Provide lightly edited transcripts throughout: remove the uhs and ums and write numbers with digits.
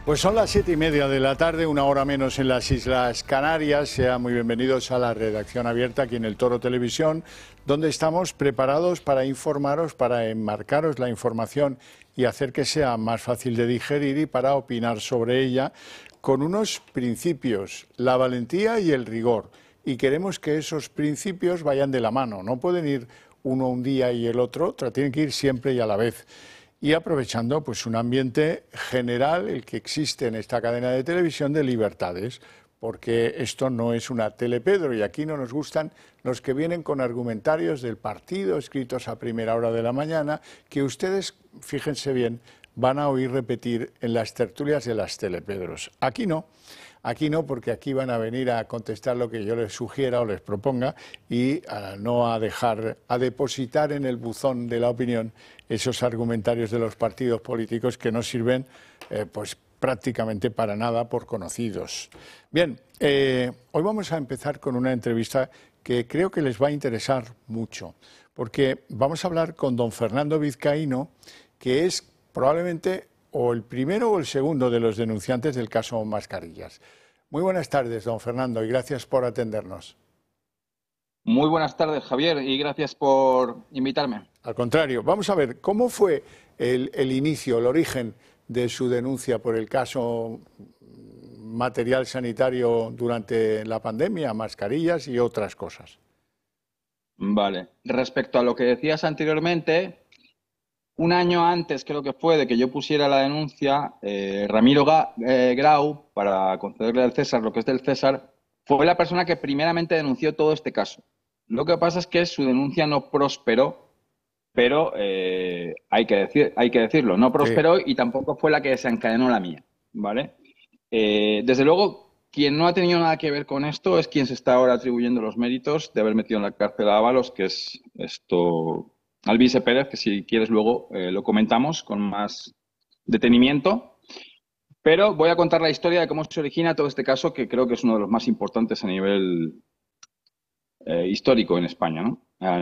Pues son las 7:30 de la tarde, una hora menos en las Islas Canarias. Sean muy bienvenidos a la redacción abierta aquí en el Toro Televisión, donde estamos preparados para informaros, para enmarcaros la información y hacer que sea más fácil de digerir y para opinar sobre ella con unos principios, la valentía y el rigor. Y queremos que esos principios vayan de la mano, no pueden ir uno un día y el otro, tienen que ir siempre y a la vez. Y aprovechando pues un ambiente general, el que existe en esta cadena de televisión, de libertades, porque esto no es una telepedro y aquí no nos gustan los que vienen con argumentarios del partido escritos a primera hora de la mañana, que ustedes, fíjense bien, van a oír repetir en las tertulias de las telepedros. Aquí no, porque aquí van a venir a contestar lo que yo les sugiera o les proponga y no a depositar en el buzón de la opinión esos argumentarios de los partidos políticos que no sirven pues prácticamente para nada por conocidos. Bien, hoy vamos a empezar con una entrevista que creo que les va a interesar mucho, porque vamos a hablar con don Fernando Vizcaíno, que es probablemente o el primero o el segundo de los denunciantes del caso Mascarillas. Muy buenas tardes, don Fernando, y gracias por atendernos. Muy buenas tardes, Javier, y gracias por invitarme. Al contrario, vamos a ver, ¿cómo fue el inicio, el origen de su denuncia por el caso material sanitario durante la pandemia, mascarillas y otras cosas? Vale. Respecto a lo que decías anteriormente, un año antes creo que fue de que yo pusiera la denuncia, Ramiro Grau, para concederle al César lo que es del César, fue la persona que primeramente denunció todo este caso. Lo que pasa es que su denuncia no prosperó, pero hay que decirlo, no prosperó, sí, y tampoco fue la que desencadenó la mía, ¿vale? Desde luego, quien no ha tenido nada que ver con esto es quien se está ahora atribuyendo los méritos de haber metido en la cárcel a Ábalos, que es Alvise Pérez, que si quieres luego lo comentamos con más detenimiento. Pero voy a contar la historia de cómo se origina todo este caso, que creo que es uno de los más importantes a nivel histórico en España, ¿no?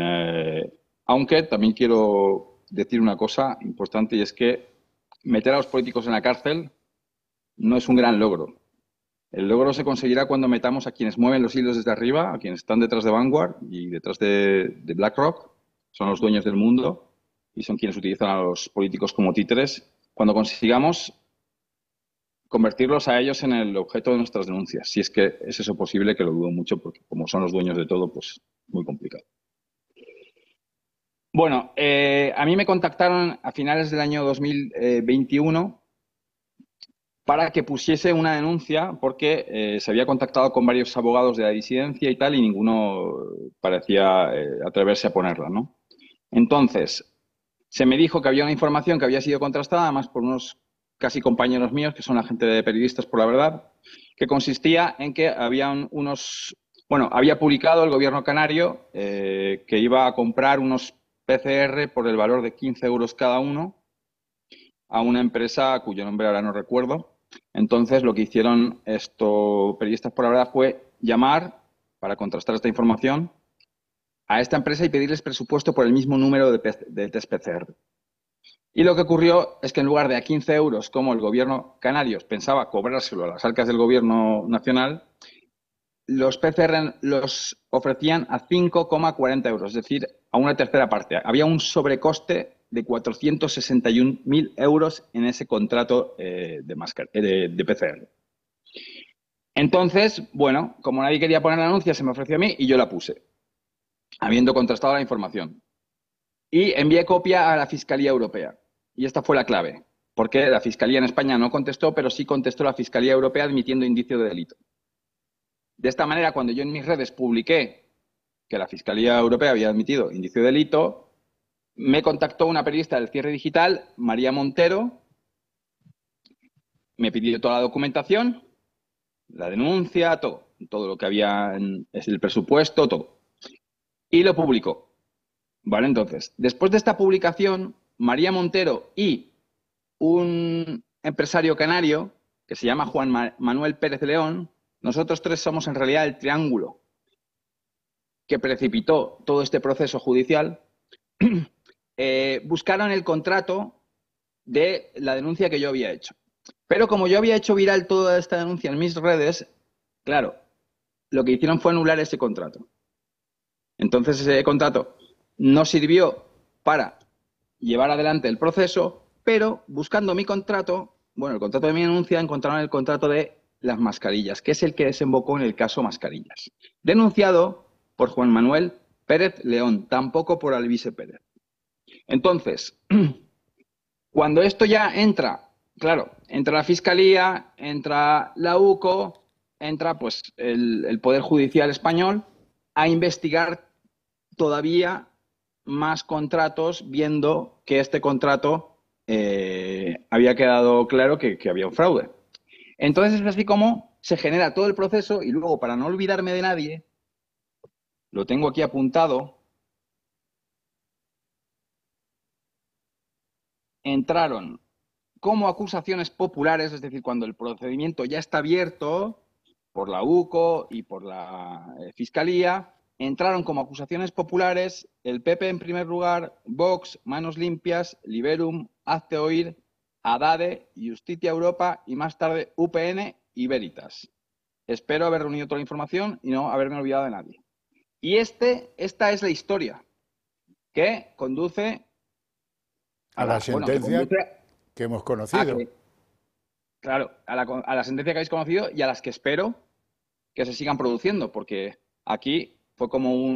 Aunque también quiero decir una cosa importante, y es que meter a los políticos en la cárcel no es un gran logro. El logro se conseguirá cuando metamos a quienes mueven los hilos desde arriba, a quienes están detrás de Vanguard y detrás de BlackRock, son los dueños del mundo y son quienes utilizan a los políticos como títeres, cuando consigamos convertirlos a ellos en el objeto de nuestras denuncias. Si es que es eso posible, que lo dudo mucho, porque como son los dueños de todo, pues muy complicado. Bueno, a mí me contactaron a finales del año 2021 para que pusiese una denuncia porque se había contactado con varios abogados de la disidencia y tal, y ninguno parecía atreverse a ponerla, ¿no? Entonces, se me dijo que había una información que había sido contrastada, además por unos casi compañeros míos, que son la gente de Periodistas por la Verdad, que consistía en que había había publicado el gobierno canario que iba a comprar unos PCR por el valor de 15 euros cada uno a una empresa cuyo nombre ahora no recuerdo. Entonces, lo que hicieron estos Periodistas por la Verdad fue llamar, para contrastar esta información, a esta empresa y pedirles presupuesto por el mismo número de test PCR. Y lo que ocurrió es que en lugar de a 15 euros, como el gobierno canario pensaba cobrárselo a las arcas del gobierno nacional, los PCR los ofrecían a 5,40 euros, es decir, a una tercera parte. Había un sobrecoste de 461.000 euros en ese contrato de PCR. Entonces, bueno, como nadie quería poner la denuncia, se me ofreció a mí y yo la puse, habiendo contrastado la información. Y envié copia a la Fiscalía Europea. Y esta fue la clave, porque la Fiscalía en España no contestó, pero sí contestó la Fiscalía Europea admitiendo indicio de delito. De esta manera, cuando yo en mis redes publiqué que la Fiscalía Europea había admitido indicio de delito, me contactó una periodista del Cierre Digital, María Montero, me pidió toda la documentación, la denuncia, todo lo que había en el presupuesto, todo. Y lo publicó. Vale, entonces, después de esta publicación, María Montero y un empresario canario que se llama Juan Manuel Pérez León, nosotros tres somos en realidad el triángulo que precipitó todo este proceso judicial, buscaron el contrato de la denuncia que yo había hecho. Pero como yo había hecho viral toda esta denuncia en mis redes, claro, lo que hicieron fue anular ese contrato. Entonces ese contrato no sirvió para llevar adelante el proceso, pero buscando mi contrato, bueno, el contrato de mi denuncia, encontraron el contrato de las mascarillas, que es el que desembocó en el caso Mascarillas, denunciado por Juan Manuel Pérez León, tampoco por Alvise Pérez. Entonces, cuando esto ya entra, claro, entra la Fiscalía, entra la UCO, entra pues el Poder Judicial español a investigar todavía más contratos, viendo que este contrato había quedado claro que había un fraude. Entonces es así como se genera todo el proceso y luego, para no olvidarme de nadie, lo tengo aquí apuntado, entraron como acusaciones populares, es decir, cuando el procedimiento ya está abierto por la UCO y por la Fiscalía, entraron como acusaciones populares el PP en primer lugar, Vox, Manos Limpias, Liberum, Hazte Oír, Haddade, Justicia Europa y más tarde UPN y Veritas. Espero haber reunido toda la información y no haberme olvidado de nadie. Y esta es la historia que conduce A la bueno, que sentencia conduce que hemos a conocido. que, claro, a la sentencia que habéis conocido y a las que espero que se sigan produciendo, porque aquí fue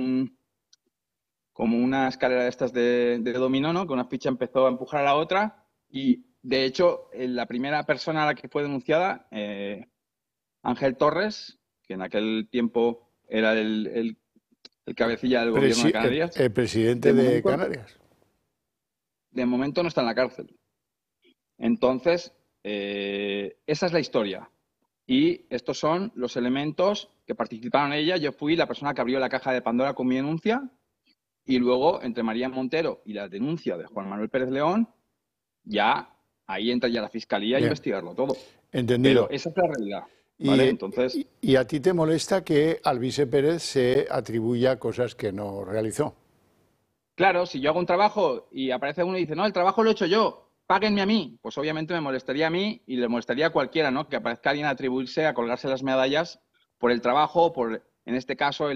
como una escalera de estas de dominó, ¿no? Que una ficha empezó a empujar a la otra y, de hecho, la primera persona a la que fue denunciada, Ángel Torres, que en aquel tiempo era el cabecilla del gobierno de Canarias, El presidente de de momento, Canarias. de momento no está en la cárcel. Entonces, esa es la historia. Y estos son los elementos que participaron en ella. Yo fui la persona que abrió la caja de Pandora con mi denuncia. Y luego, entre María Montero y la denuncia de Juan Manuel Pérez León, ya ahí entra ya la fiscalía a Bien, investigarlo todo. Pero entendido. esa es la realidad, ¿vale? Y, Entonces, y a ti te molesta que Alvise Pérez se atribuya cosas que no realizó. claro, si yo hago un trabajo y aparece uno y dice, no, el trabajo lo he hecho yo, páguenme a mí, pues obviamente me molestaría a mí y le molestaría a cualquiera, ¿no? Que aparezca alguien a atribuirse, a colgarse las medallas por el trabajo, por, en este caso,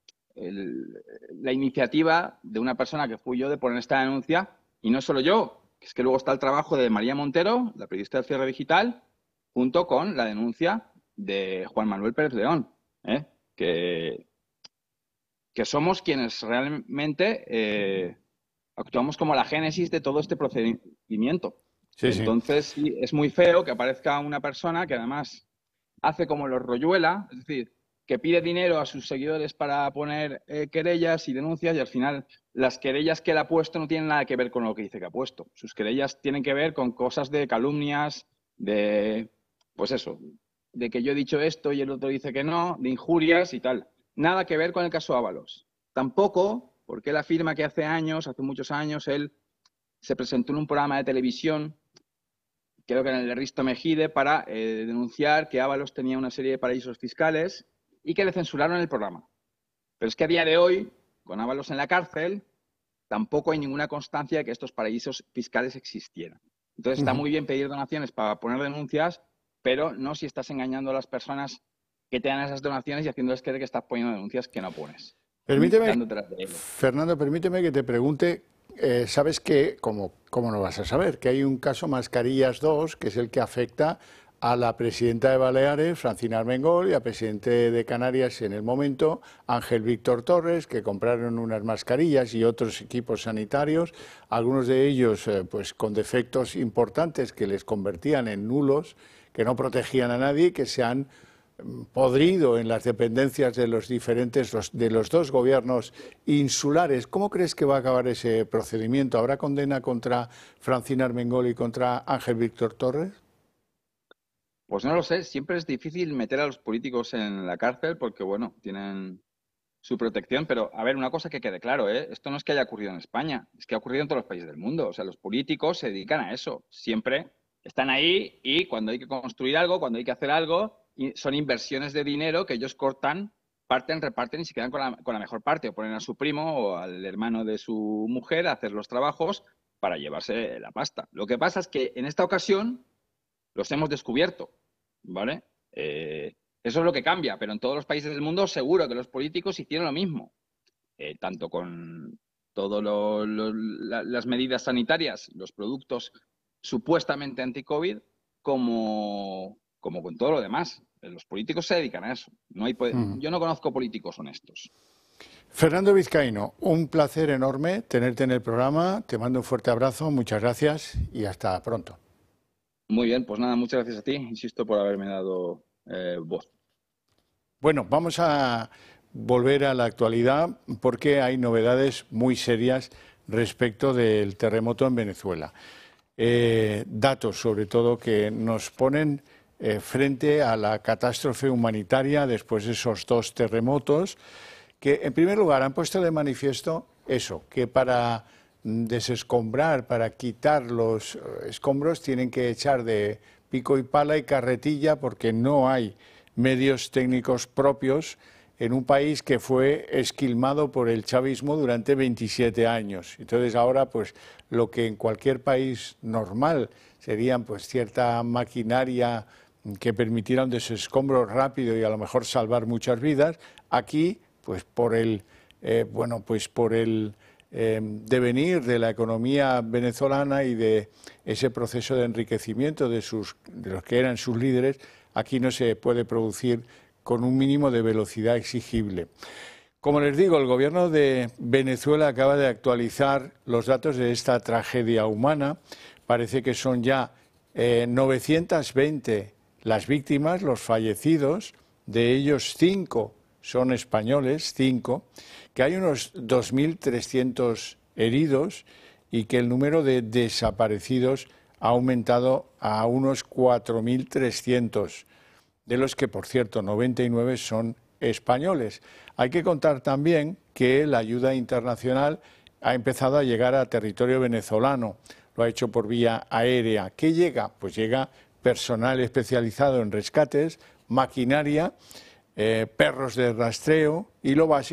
la iniciativa de una persona que fui yo de poner esta denuncia. Y no solo yo, que es que luego está el trabajo de María Montero, la periodista del Cierre Digital, junto con la denuncia de Juan Manuel Pérez León, ¿eh? Que somos quienes realmente actuamos como la génesis de todo este procedimiento. Sí, sí. Entonces, sí, es muy feo que aparezca una persona que además hace como los Royuela, es decir, que pide dinero a sus seguidores para poner querellas y denuncias y al final las querellas que él ha puesto no tienen nada que ver con lo que dice que ha puesto. Sus querellas tienen que ver con cosas de calumnias, de, pues eso, de que yo he dicho esto y el otro dice que no, de injurias y tal. Nada que ver con el caso Ábalos. Tampoco porque él afirma que hace años, hace muchos años, él se presentó en un programa de televisión, creo que en el de Risto Mejide, para denunciar que Ábalos tenía una serie de paraísos fiscales y que le censuraron el programa. Pero es que a día de hoy, con Ábalos en la cárcel, tampoco hay ninguna constancia de que estos paraísos fiscales existieran. Entonces está muy bien pedir donaciones para poner denuncias, pero no si estás engañando a las personas que te dan esas donaciones y haciéndoles creer que estás poniendo denuncias que no pones. Y Permíteme, dándote de ello. Fernando, permíteme que te pregunte, ¿sabes que, cómo no vas a saber, que hay un caso Mascarillas 2, que es el que afecta a la presidenta de Baleares, Francina Armengol, y al presidente de Canarias en el momento, Ángel Víctor Torres, que compraron unas mascarillas y otros equipos sanitarios, algunos de ellos pues con defectos importantes que les convertían en nulos, que no protegían a nadie, que se han podrido en las dependencias de los diferentes, de los dos gobiernos insulares. ¿Cómo crees que va a acabar ese procedimiento? ¿Habrá condena contra Francina Armengol y contra Ángel Víctor Torres? Pues no lo sé, siempre es difícil meter a los políticos en la cárcel porque, bueno, tienen su protección, pero a ver, una cosa que quede claro, ¿eh? Esto no es que haya ocurrido en España, es que ha ocurrido en todos los países del mundo. O sea, los políticos se dedican a eso, siempre están ahí y cuando hay que construir algo, cuando hay que hacer algo, son inversiones de dinero que ellos cortan, parten, reparten y se quedan con la mejor parte, o ponen a su primo o al hermano de su mujer a hacer los trabajos para llevarse la pasta. Lo que pasa es que en esta ocasión los hemos descubierto, ¿vale? Eso es lo que cambia, pero en todos los países del mundo seguro que los políticos hicieron lo mismo, tanto con todas las medidas sanitarias, los productos supuestamente anti-COVID, como con todo lo demás. Los políticos se dedican a eso. Yo no conozco políticos honestos. Fernando Vizcaíno, un placer enorme tenerte en el programa. Te mando un fuerte abrazo, muchas gracias y hasta pronto. Muy bien, pues nada, muchas gracias a ti, insisto, por haberme dado voz. Bueno, vamos a volver a la actualidad porque hay novedades muy serias respecto del terremoto en Venezuela. Datos, sobre todo, que nos ponen frente a la catástrofe humanitaria después de esos 2 terremotos, que en primer lugar han puesto de manifiesto eso, que para desescombrar, para quitar los escombros, tienen que echar de pico y pala y carretilla porque no hay medios técnicos propios en un país que fue esquilmado por el chavismo durante 27 años. Entonces ahora, pues, lo que en cualquier país normal serían, pues, cierta maquinaria que permitiera un desescombro rápido y a lo mejor salvar muchas vidas, aquí, pues, por el devenir de la economía venezolana y de ese proceso de enriquecimiento de los que eran sus líderes, aquí no se puede producir con un mínimo de velocidad exigible. Como les digo, el gobierno de Venezuela acaba de actualizar los datos de esta tragedia humana. Parece que son ya 920 las víctimas, los fallecidos, de ellos 5 son españoles, 5, que hay unos 2.300 heridos y que el número de desaparecidos ha aumentado a unos 4.300, de los que, por cierto, 99 son españoles. Hay que contar también que la ayuda internacional ha empezado a llegar a territorio venezolano, lo ha hecho por vía aérea. ¿Qué llega? Pues llega personal especializado en rescates, maquinaria, perros de rastreo y lo básico